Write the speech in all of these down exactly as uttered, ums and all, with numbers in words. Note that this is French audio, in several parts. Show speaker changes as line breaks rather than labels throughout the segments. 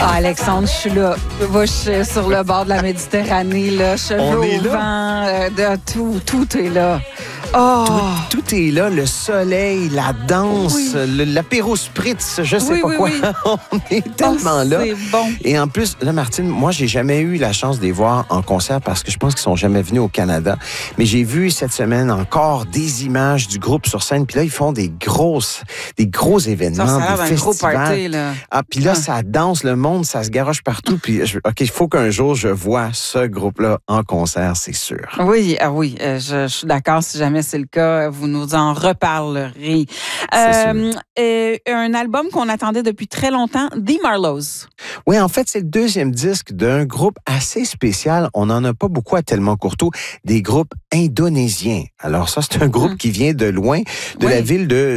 Ah, Alexandre, je suis là. Moi, je suis sur le bord de la Méditerranée, là. Cheveux au vent, euh, de tout, tout est là. Oh.
Tout, tout est là, le soleil, la danse,
oui.
le, l'apéro spritz, je sais
oui,
pas
oui,
quoi.
Oui.
On est tellement
oh,
là.
C'est bon.
Et en plus, là, Martine, moi, j'ai jamais eu la chance de les voir en concert parce que je pense qu'ils sont jamais venus au Canada. Mais j'ai vu cette semaine encore des images du groupe sur scène. Puis là, ils font des grosses, des gros événements,
ça, ça a
des
un gros
festivals.
party, là.
Ah, puis là,
ah.
ça danse, le monde, ça se garoche partout. Puis, je, OK, il faut qu'un jour, je vois ce groupe-là en concert, c'est sûr.
Oui, ah oui, euh, je, je suis d'accord. Si jamais c'est le cas, vous nous en reparlerez. Euh, euh, un album qu'on attendait depuis très longtemps, The Marlows.
Oui, en fait, c'est le deuxième disque d'un groupe assez spécial. On n'en a pas beaucoup à Tellement Courteau, des groupes indonésiens. Alors ça, c'est un groupe mmh. qui vient de loin, de oui. la ville de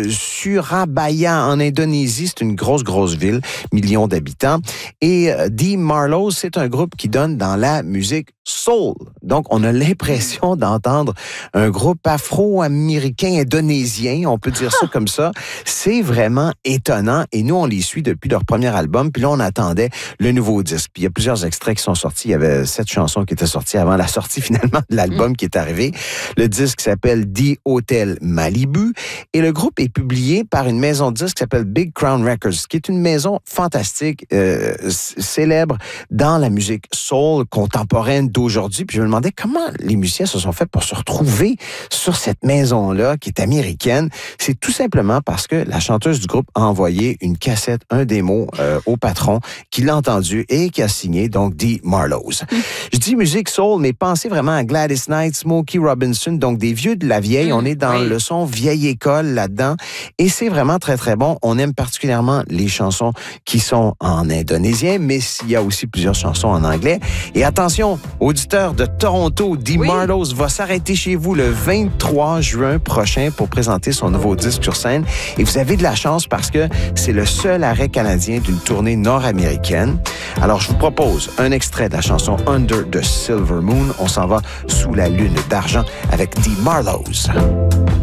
Surabaya en Indonésie. C'est une grosse, grosse ville, millions d'habitants. Et euh, The Marlows, c'est un groupe qui donne dans la musique soul. Donc, on a l'impression d'entendre un groupe afro-américain indonésien, on peut dire ça comme ça. C'est vraiment étonnant. Et nous, on les suit depuis leur premier album. Puis là, on attendait le nouveau disque. Puis il y a plusieurs extraits qui sont sortis. Il y avait sept chansons qui étaient sorties avant la sortie finalement de l'album mmh. qui est arrivé. Le disque s'appelle The Hotel Malibu. Et le groupe est publié par une maison de disques qui s'appelle Big Crown Records, qui est une maison fantastique, euh, célèbre dans la musique soul contemporaine d'aujourd'hui. Puis je me demandais comment les musiciens se sont fait pour se retrouver sur cette maison-là qui est américaine. C'est tout simplement parce que la chanteuse du groupe a envoyé une cassette, un démo euh, au patron qui l'a entendu et qui a signé donc The Marlows. Mm. Je dis musique soul, mais pensez vraiment à Gladys Knight, Smokey Robinson, donc des vieux de la vieille. Mm, On est dans oui. le son vieille école là-dedans et c'est vraiment très, très bon. On aime particulièrement les chansons qui sont en indonésien, mais il y a aussi plusieurs chansons en anglais. Et attention, auditeurs de Toronto, The oui. Marlows va s'arrêter chez vous le vingt-trois juin prochain pour présenter son nouveau disque sur scène. Et vous avez de la chance parce que c'est le seul arrêt canadien d'une tournée nord-américaine. Alors, je vous propose un extrait de la chanson Under the Silver Moon. On s'en va sous la lune d'argent avec The Marlows.